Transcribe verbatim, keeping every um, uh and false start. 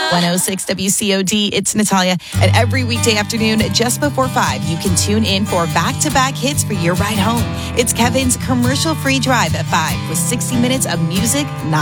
one oh six W C O D, it's Natalia. And every weekday afternoon, just before five, you can tune in for back-to-back hits for your ride home. It's Kevin's commercial-free drive at five with sixty minutes of music,